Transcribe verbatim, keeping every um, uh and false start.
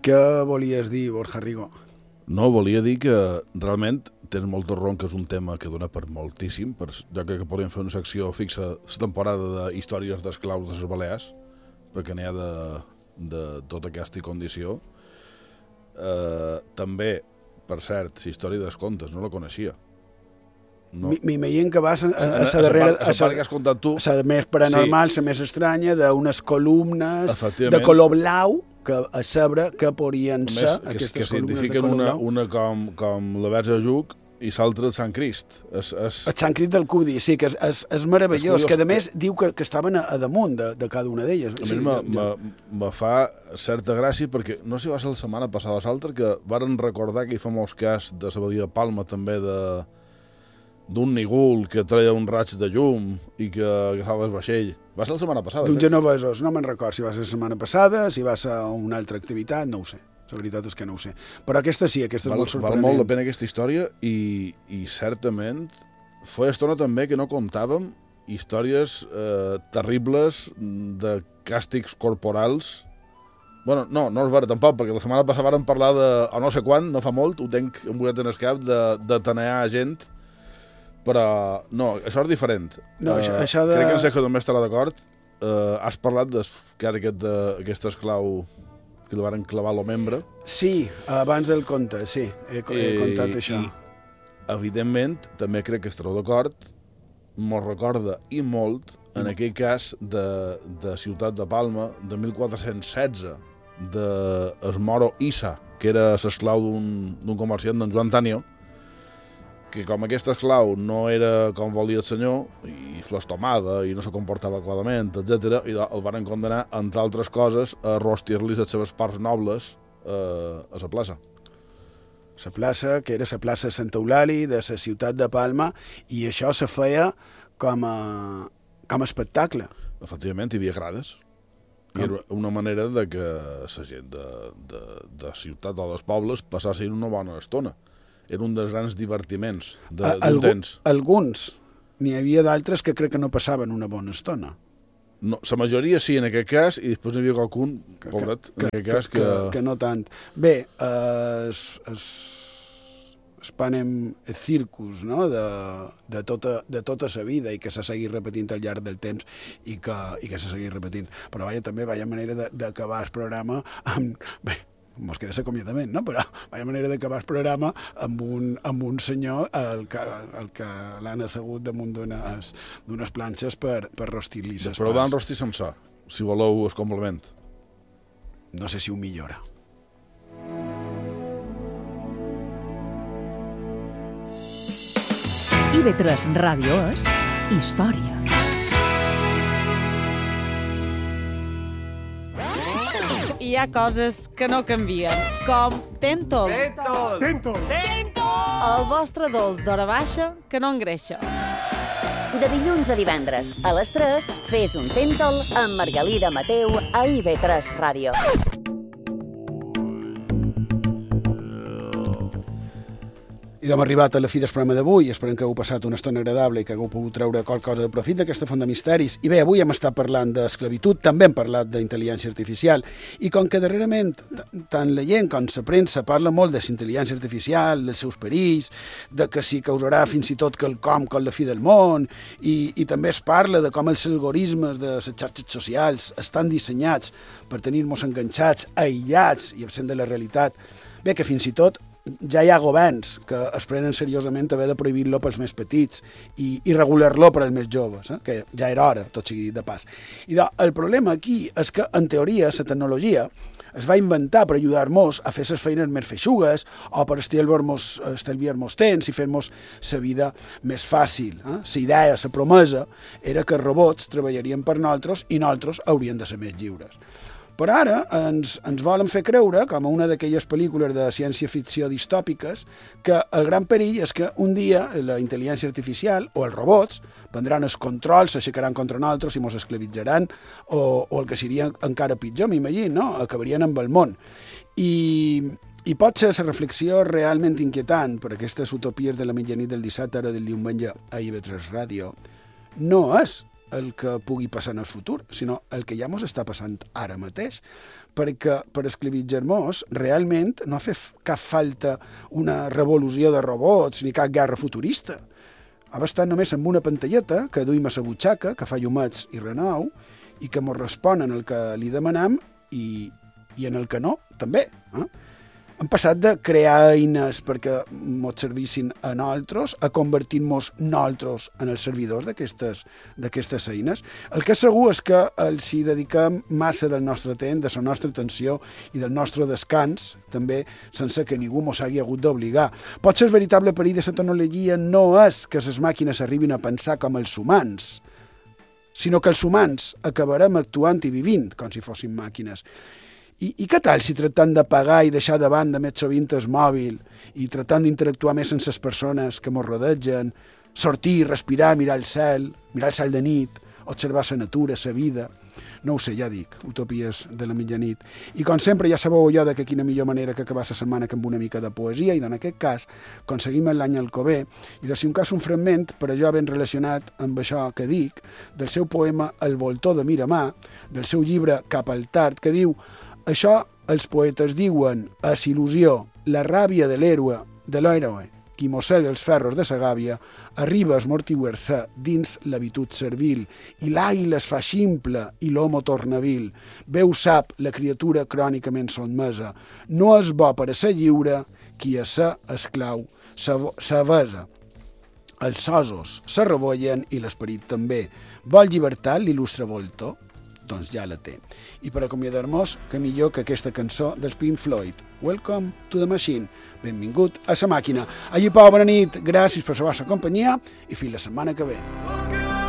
Què volies dir, Borja Rigo? No, volia dir que realment tens molt de raó, que és un tema que dona per moltíssim. Per, jo crec que podríem fer una secció fixa la temporada de històries d'esclaus de les Balears, perquè n'hi ha de, de tota aquesta condició. Eh, també, per cert, la història dels contes, no la coneixia. No. M'imagino que vas a, a, a la darrera... A la part que has contat tu. A la més paranormal, sí. La més estranya, d'unes columnes de color blau, que a saber que podrien ser més, aquestes que, que columnes de s'identifiquen color una, blau. una com, com la Verge de Lluc i l'altra el Sant Crist. Es, es... El Sant Crist del Cudi, sí, que és, és, és meravellós, és que a més que... diu que, que estaven a, a damunt de, de cada una d'elles. A sí, mi me, jo... me, me fa certa gràcia, perquè no sé si va ser la setmana passada o l'altra, que varen recordar que hi fa molts cas de la badia de Palma, també de d'un nigul que treia un raig de llum i que agafava el vaixell. Va ser la setmana passada. D'uns genovesos, no me'n record si va ser la setmana passada, si va ser una altra activitat, no ho sé. La veritat és que no ho sé. Però aquesta sí, aquesta és val, molt sorprenent. Val molt la pena aquesta història i, i certament feia estona també que no comptàvem històries eh, terribles de càstigs corporals. Bueno, no, no és vera tampoc, perquè la setmana passada vàrem parlar de, o no sé quan, no fa molt, ho tenc embugat en el cap, de, de tanear gent. Però, no, això és diferent. No, això, uh, això de... Crec que en Sergio també estarà d'acord. Uh, has parlat del cas aquest, de, aquest esclau que li van clavar lo membre. Sí, abans del conte, sí, he, he I, contat això. I, evidentment, també crec que estareu d'acord, mos recorda i molt en mm. aquell cas de, de Ciutat de Palma de mil quatre-cents setze, de el moro Issa, que era l'esclau d'un comerciant, d'en Joan Tanio, que com aquest esclau no era com volia el senyor, i l'estomada, i no se comportava adequadament, etcètera, i el van condenar, entre altres coses, a rostir-li les seves parts nobles eh, a la plaça. La plaça, que era la plaça Santa Eulàlia de la ciutat de Palma, i això se feia com a, com a espectacle. Efectivament, hi havia grades. I era una manera de que la gent de, de, de ciutat o dels pobles passassin una bona estona. Era un dels grans divertiments d'un Algu temps. Alguns. N'hi havia d'altres que crec que no passaven una bona estona. No, la majoria sí, en aquest cas, i després n'hi havia qualcun, pobret, en aquest cas, que... Que, que no tant. Bé, es, es, es panem el circus, no?, de, de, tota, de tota la vida i que se segui repetint al llarg del temps i que, i que se segui repetint. Però vaja, també, vaja manera d'acabar el programa amb... Bé, mos queda l'acomiadament, no? Però vaya manera d'acabar el programa amb un, amb un senyor el que, el que l'han assegut damunt d'unes planxes per, per rostir-li les Però van rostir sencer, si voleu el complement. No sé si ho millora. I ve tres Ràdio és història. Hi ha coses que no canvien, com Tentol. Tentol! Tentol! Tentol! El vostre dolç d'hora baixa que no engreixa. De dilluns a divendres, a les tres, fes un Tentol amb Margalida Mateu a I V tres Ràdio. I hem arribat a la fi del programa d'avui. Esperem que heu passat una estona agradable i que hagueu pogut treure qualque cosa de profit d'aquesta font de misteris. I bé, avui hem estat parlant d'esclavitud, també hem parlat d'intel·ligència artificial. I com que darrerament tant la gent com la premsa parla molt de la intel·ligència artificial, dels seus perills, de que si causarà fins i tot quelcom com la fi del món, i, i també es parla de com els algoritmes de les xarxes socials estan dissenyats per tenir-nos enganxats, aïllats i absent de la realitat. Bé, que fins i tot ja hi ha governs que es prenen seriosament haver de prohibir-lo pels més petits i, i regular-lo per als més joves, eh? Que ja era hora, tot sigui dit de pas. I de, el problema aquí és que, en teoria, la tecnologia es va inventar per ajudar-nos a fer les feines més feixugues o per estalviar-nos estalviar-nos temps i fer-nos la vida més fàcil. Eh? La idea, la promesa, era que els robots treballarien per nosaltres i nosaltres haurien de ser més lliures. Però ara ens, ens volen fer creure, com a una d'aquelles pel·lícules de ciència-ficció distòpiques, que el gran perill és que un dia la intel·ligència artificial o els robots prendran els controls, s'aixecaran contra nosaltres i ens esclavitzaran, o, o el que seria encara pitjor, m'imagino, no? Acabarien amb el món. I, i pot ser la reflexió realment inquietant per aquestes utopies de la mitjanit del dissabte o del diumenge a I V tres Ràdio. No és el que pugui passar en el futur, sinó el que ja ens està passant ara mateix. perquè per esclavitzar-nos realment no ha fet cap falta una revolució de robots ni cap guerra futurista. Ha bastat només amb una pantalleta que duim a la butxaca, que fa llumets i renou, i que mos respon en el que li demanam i, i en el que no, també. Eh? Hem passat de crear eines perquè mos servissin a nosaltres a convertir-nos nosaltres en els servidors d'aquestes d'aquestes eines. El que és segur és que els hi dediquem massa del nostre temps, de la nostra atenció i del nostre descans, també sense que ningú mos hagi hagut d'obligar. Potser el veritable perill de la tecnologia no és que les màquines arribin a pensar com els humans, sinó que els humans acabarem actuant i vivint com si fossin màquines. I, I què tal si tractant de pagar i deixar de banda més sovint el mòbil i tractant d'interactuar més amb les persones que ens rodegen, sortir, respirar, mirar el cel, mirar el cel de nit, observar la natura, la vida... No ho sé, ja dic, utopies de la mitjanit. I com sempre ja sabeu allò de que quina millor manera que acabar la setmana que amb una mica de poesia, i en aquest cas aconseguim l'any Alcover, i de si un cas un fragment, per allò ben relacionat amb això que dic, del seu poema El voltor de Miramar, del seu llibre Cap al tard, que diu: això els poetes diuen és il·lusió, la ràbia de l'héroe, de l'héroe, qui mossega els ferros de sa gàbia, arriba a esmortiguer-se dins l'habitud servil, i l'àguila es fa ximple i l'homo torna vil. Bé ho sap la criatura crònicament sotmesa. No és bo per a ser lliure qui a ser esclau s'avesa. Els sosos se rebollen i l'esperit també. Vol llibertat l'il·lustre voltor? Doncs ja la té. I per acomiadar-nos, que millor que aquesta cançó dels Pink Floyd. Welcome to the machine. Benvingut a sa màquina. Allí, Pau, bona nit. Gràcies per la vostra companyia i fins la setmana que ve.